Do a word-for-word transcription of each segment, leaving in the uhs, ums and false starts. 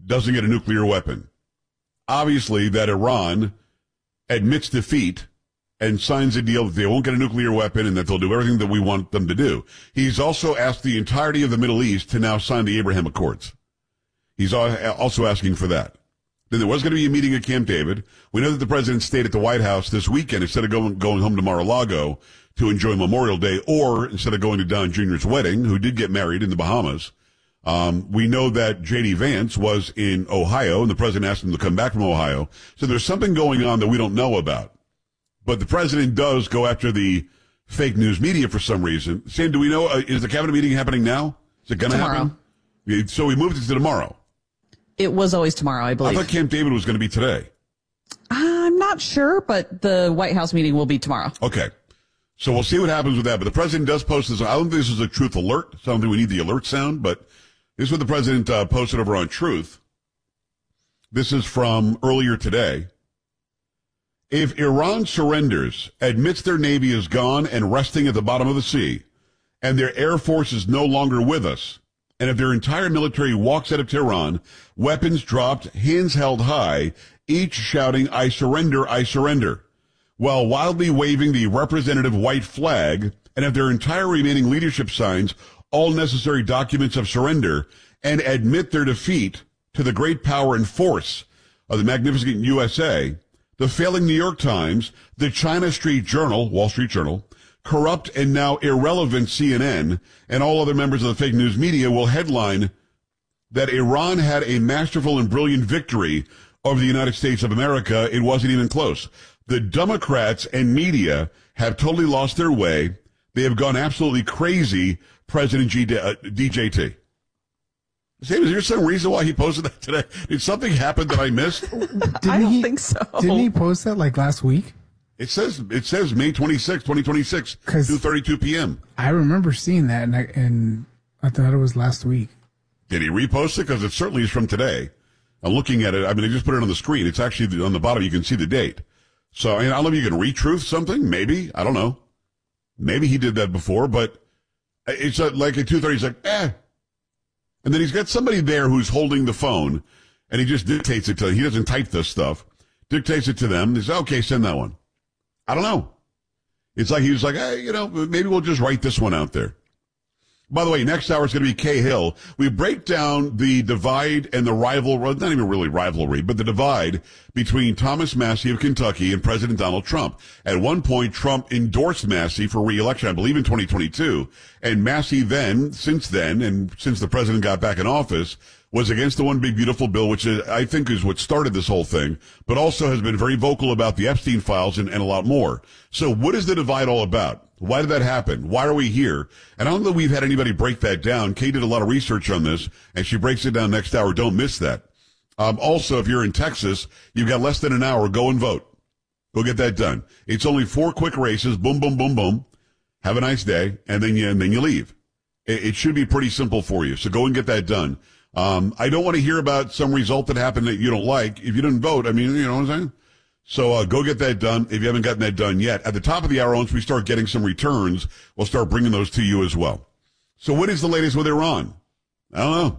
doesn't get a nuclear weapon. Obviously, that Iran admits defeat and signs a deal that they won't get a nuclear weapon and that they'll do everything that we want them to do. He's also asked the entirety of the Middle East to now sign the Abraham Accords. He's also asking for that. Then there was going to be a meeting at Camp David. We know that the president stayed at the White House this weekend instead of going, going home to Mar-a-Lago to enjoy Memorial Day, or instead of going to Don Junior's wedding, who did get married in the Bahamas. Um, we know that J D. Vance was in Ohio, and the president asked him to come back from Ohio. So there's something going on that we don't know about. But the president does go after the fake news media for some reason. Sam, do we know, uh, is the cabinet meeting happening now? Is it going to happen? So we moved it to tomorrow. It was always tomorrow, I believe. I thought Camp David was going to be today. I'm not sure, but the White House meeting will be tomorrow. Okay. So we'll see what happens with that. But the president does post this. I don't think this is a truth alert. So I don't think we need the alert sound, but this is what the president uh, posted over on Truth. This is from earlier today. If Iran surrenders, admits their navy is gone and resting at the bottom of the sea, and their air force is no longer with us, and if their entire military walks out of Tehran, weapons dropped, hands held high, each shouting, "I surrender, I surrender," while wildly waving the representative white flag, and if their entire remaining leadership signs all necessary documents of surrender, and admit their defeat to the great power and force of the magnificent U S A, the failing New York Times, the China Street Journal, Wall Street Journal, corrupt and now irrelevant C N N, and all other members of the fake news media will headline that Iran had a masterful and brilliant victory over the United States of America. It wasn't even close. The Democrats and media have totally lost their way. They have gone absolutely crazy, President G- uh, D J T. Sam, is there some reason why he posted that today? Did something happen that I missed? I don't he, think so. Didn't he post that like last week? It says it says May twenty-sixth, twenty twenty-six, two thirty-two p.m. I remember seeing that, and I, and I thought it was last week. Did he repost it? Because it certainly is from today. I'm looking at it. I mean, they just put it on the screen. It's actually on the bottom. You can see the date. So I, mean, I don't know if you can retruth something. Maybe. I don't know. Maybe he did that before, but it's like at two thirty, he's like, eh. And then he's got somebody there who's holding the phone, and he just dictates it to them. He doesn't type this stuff. Dictates it to them. He says, okay, send that one. I don't know. It's like he was like, hey, you know, maybe we'll just write this one out there. By the way, next hour is going to be Kay Hill. We break down the divide and the rivalry, not even really rivalry, but the divide between Thomas Massie of Kentucky and President Donald Trump. At one point, Trump endorsed Massie for re-election, I believe in twenty twenty-two. And Massie then, since then, and since the president got back in office, was against the One Big Beautiful Bill, which is, I think is what started this whole thing, but also has been very vocal about the Epstein files and, and a lot more. So what is the divide all about? Why did that happen? Why are we here? And I don't know that we've had anybody break that down. Kay did a lot of research on this, and she breaks it down next hour. Don't miss that. Um, also, if you're in Texas, you've got less than an hour. Go and vote. Go get that done. It's only four quick races. Boom, boom, boom, boom. Have a nice day, and then you, and then you leave. It, it should be pretty simple for you. So go and get that done. Um, I don't want to hear about some result that happened that you don't like. If you didn't vote, I mean, you know what I'm saying? So uh, go get that done if you haven't gotten that done yet. At the top of the hour, once we start getting some returns, we'll start bringing those to you as well. So what is the latest with Iran? I don't know.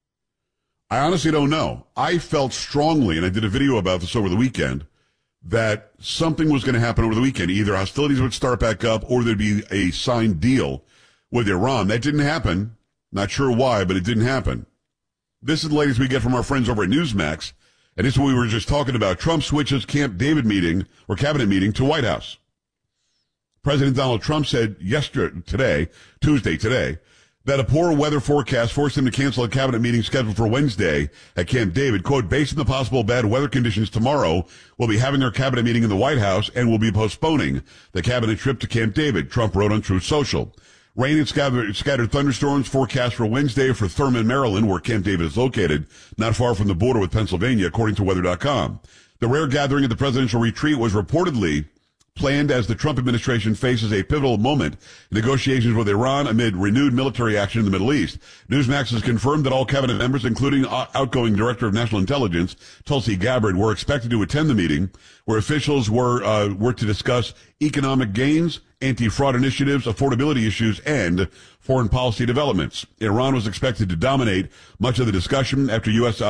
I honestly don't know. I felt strongly, and I did a video about this over the weekend, that something was going to happen over the weekend. Either hostilities would start back up or there'd be a signed deal with Iran. That didn't happen. Not sure why, but it didn't happen. This is the latest we get from our friends over at Newsmax. And this is what we were just talking about. Trump switches Camp David meeting or cabinet meeting to White House. President Donald Trump said yesterday, today, Tuesday, today, that a poor weather forecast forced him to cancel a cabinet meeting scheduled for Wednesday at Camp David. Quote, based on the possible bad weather conditions tomorrow, we'll be having our cabinet meeting in the White House and we'll be postponing the cabinet trip to Camp David, Trump wrote on Truth Social. Rain and scattered, scattered thunderstorms forecast for Wednesday for Thurman, Maryland, where Camp David is located, not far from the border with Pennsylvania, according to weather dot com. The rare gathering at the presidential retreat was reportedly planned as the Trump administration faces a pivotal moment in negotiations with Iran amid renewed military action in the Middle East. Newsmax has confirmed that all cabinet members, including outgoing Director of National Intelligence, Tulsi Gabbard, were expected to attend the meeting, where officials were uh, were to discuss economic gains, anti-fraud initiatives, affordability issues, and foreign policy developments. Iran was expected to dominate much of the discussion after U S